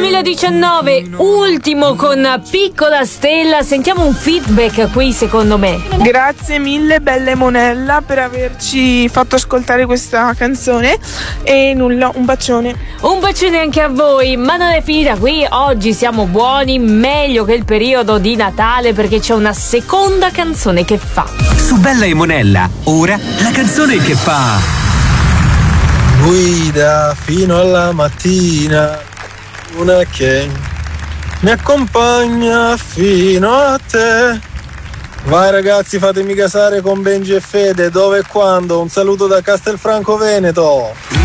2019, ultimo con Piccola Stella. Sentiamo un feedback qui, secondo me. Grazie mille, bella Monella, per averci fatto ascoltare questa canzone. E nulla, un bacione. Un bacione anche a voi, ma non è finita qui. Oggi siamo buoni, meglio che il periodo di Natale, perché c'è una seconda canzone che fa. Su Bella e Monella, ora la canzone che fa. Guida fino alla mattina, una che mi accompagna fino a te. Vai ragazzi, fatemi casare con Benji e Fede, dove e quando? Un saluto da Castelfranco Veneto.